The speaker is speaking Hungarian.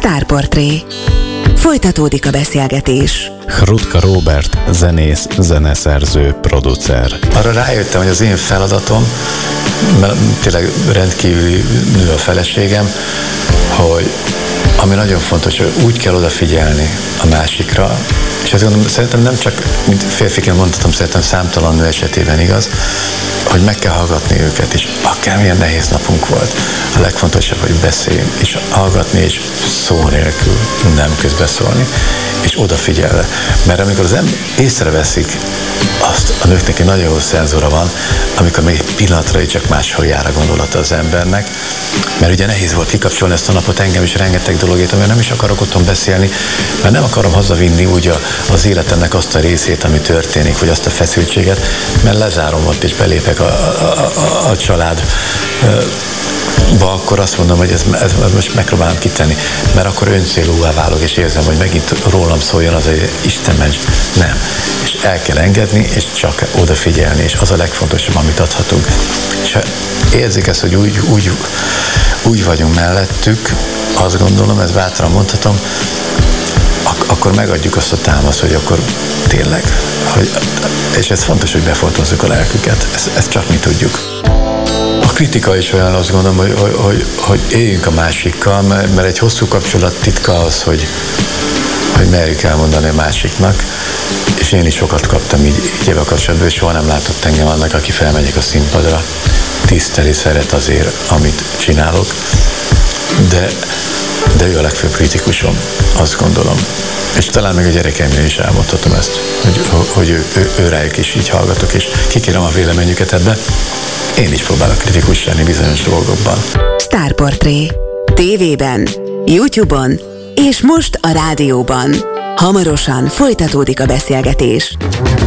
Sztárportré. Folytatódik a beszélgetés. Hrutka Róbert, zenész, zeneszerző, producer. Arra rájöttem, hogy az én feladatom, mert tényleg rendkívül nő a feleségem, hogy ami nagyon fontos, hogy úgy kell odafigyelni a másikra, és azt gondolom, szerintem nem csak, mint férfiként mondhatom, szerintem számtalan nő esetében igaz, hogy meg kell hallgatni őket, és akármilyen nehéz napunk volt, a legfontosabb, hogy beszéljünk, és hallgatni, és szó nélkül nem közbeszólni, és odafigyelve. Mert amikor az ember észreveszik, azt a nőknek egy nagyon jó szenzora van, amikor még egy pillanatra csak máshol jár a gondolata az embernek, mert ugye nehéz volt kikapcsolni ezt a napot, engem is rengeteg dologét, amiről nem is akarok otthon beszélni, mert nem akarom hazavinni úgy az életemnek azt a részét, ami történik, vagy azt a feszültséget, mert lezárom ott és belépek a családba, akkor azt mondom, hogy ez most megpróbálom kitenni, mert akkor öncélúvá válok, és érzem, hogy megint rólam szóljon az, hogy Isten ments, nem. És el kell engedni, és csak odafigyelni, és az a legfontosabb, amit adhatunk. És ha érzik ezt, hogy úgy vagyunk mellettük, azt gondolom, ezt bátran mondhatom, akkor megadjuk azt a támaszt, hogy akkor tényleg, és ez fontos, hogy befoltozzuk a lelküket, ezt csak mi tudjuk. A kritika is olyan, azt gondolom, hogy éljünk a másikkal, mert egy hosszú kapcsolat titka az, hogy merjük elmondani a másiknak, és én is sokat kaptam így ebben a kapcsolatban, és soha nem látott engem annak, aki felmegyek a színpadra, tiszteli, szeret azért, amit csinálok, de ő a legfőbb kritikusom, azt gondolom. És talán még a gyerekeimnél is elmondhatom ezt, hogy ő rájuk is így hallgatok, és kikérem a véleményüket ebbe. Én is próbálok kritikus lenni bizonyos dolgokban. Sztárportré. TV-ben, YouTube-on és most a rádióban. Hamarosan folytatódik a beszélgetés.